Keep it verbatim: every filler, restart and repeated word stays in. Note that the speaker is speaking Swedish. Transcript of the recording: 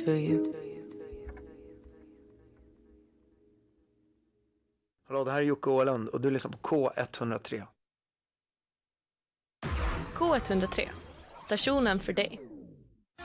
to you. Hallå, det här är Jocke Åhlund och du lyssnar på K ett noll tre. K ett noll tre, stationen för dig.